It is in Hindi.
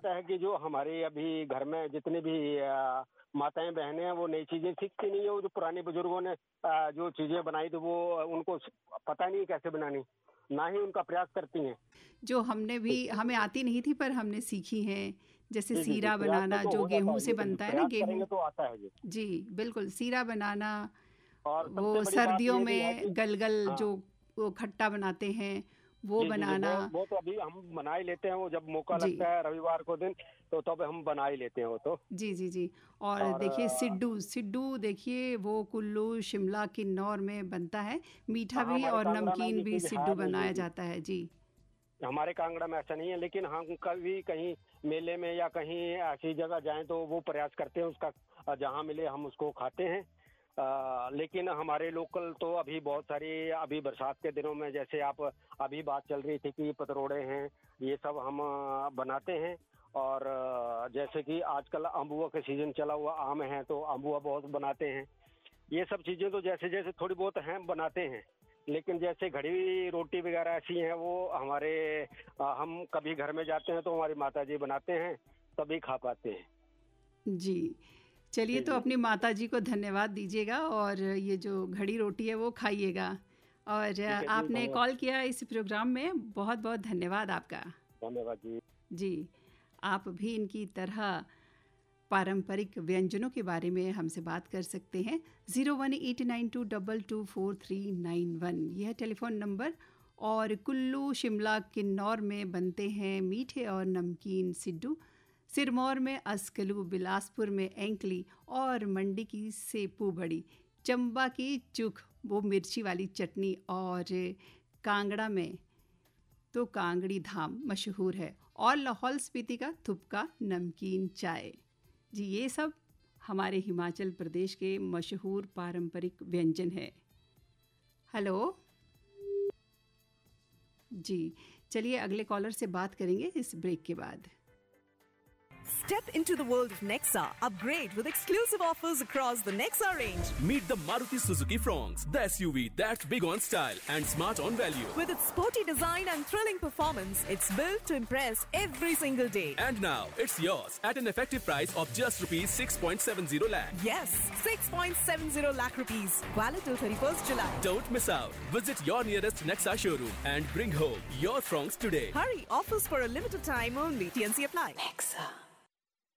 है कि जो हमारे अभी घर में जितने भी माताएं बहनें हैं वो नई चीजें सीखती नहीं है। वो जो पुराने बुजुर्गों ने जो चीजें बनाई थी वो उनको पता नहीं कैसे बनानी, ना ही उनका प्रयास करती हैं। जो हमें आती नहीं थी पर हमने सीखी हैं, जैसे जी, सीरा प्रयास बनाना तो जो हो जाता गेहूं है, से बनता है ना, प्रयास गेहूं। करेंगे तो आता है जी बिल्कुल, सीरा बनाना, और सबसे वो बड़ी बात सर्दियों ये भी है कि में गलगल हाँ, जो वो खट्टा बनाते हैं वो जी, बनाना। वो तो अभी हम बना ही लेते हैं। वो जब मौका जी लगता है रविवार को दिन तो तब हम बना ही लेते हैं वो तो। जी जी जी। और और देखिए सिड्डू देखिए वो कुल्लू शिमला किन्नौर में बनता है, मीठा भी हमारे और कांगड़ा में नमकीन ये भी चीज सिड्डू है नहीं है बनाया जी। जाता है। जी हमारे कांगड़ा में ऐसा नहीं है, लेकिन हम कभी कहीं मेले में या कहीं ऐसी जगह जाएं तो वो प्रयास करते हैं उसका, जहां मिले हम उसको खाते हैं। लेकिन हमारे लोकल तो अभी बहुत सारी, अभी बरसात के दिनों में जैसे आप अभी बात चल रही थी कि पतरोड़े हैं, ये सब हम बनाते हैं। और जैसे कि आजकल अम्बुआ का सीजन चला हुआ, आम है तो अम्बुआ बहुत बनाते हैं। ये सब चीजें तो जैसे जैसे थोड़ी बहुत हैं बनाते हैं। लेकिन जैसे घड़ी रोटी वगैरह ऐसी हैं वो हमारे हम कभी घर में जाते हैं तो हमारी माता जी बनाते हैं, तभी खा पाते हैं। जी चलिए, जी तो जी अपनी माता जी को धन्यवाद दीजिएगा और ये जो घड़ी रोटी है वो खाइएगा। और ठीक है जी, आपने धन्यवाद। कॉल किया इस प्रोग्राम में, बहुत बहुत धन्यवाद आपका। धन्यवाद जी। जी, आप भी इनकी तरह पारंपरिक व्यंजनों के बारे में हमसे बात कर सकते हैं। 0189224391 यह टेलीफोन नंबर। और कुल्लू शिमला किन्नौर में बनते हैं मीठे और नमकीन सिड्डू, सिरमौर में अस्कलू, बिलासपुर में एंकली और मंडी की सेपू बड़ी, चंबा की चुख वो मिर्ची वाली चटनी, और कांगड़ा में तो कांगड़ी धाम मशहूर है, और लाहौल स्पीति का थुपका नमकीन चाय। जी ये सब हमारे हिमाचल प्रदेश के मशहूर पारंपरिक व्यंजन है। हेलो जी, चलिए अगले कॉलर से बात करेंगे इस ब्रेक के बाद। Step into the world of Nexa. Upgrade with exclusive offers across the Nexa range. Meet the Maruti Suzuki Fronx, the SUV that's big on style and smart on value. With its sporty design and thrilling performance, it's built to impress every single day. And now it's yours at an effective price of just rupees 6.70 lakh. Yes, 6.70 lakh rupees. Valid till 31st July. Don't miss out. Visit your nearest Nexa showroom and bring home your Fronx today. Hurry, offers for a limited time only. TNC apply. Nexa.